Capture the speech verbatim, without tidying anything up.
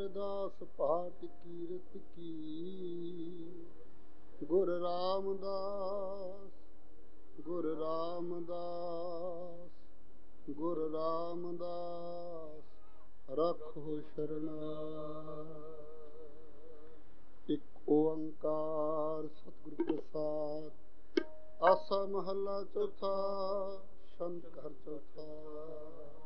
दास पाठ कीरत की गुर रामदास गुर रामदास गुर रामदास रखो शरणा। एक ओंकार सतगुरु प्रसाद। आसा महला चौथा। संत घर चौथा।